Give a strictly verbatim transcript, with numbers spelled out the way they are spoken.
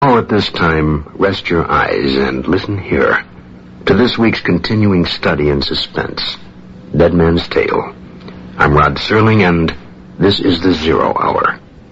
Now at this time, rest your eyes and listen here to this week's continuing study in suspense, Dead Man's Tale. I'm Rod Serling, and this is the Zero Hour.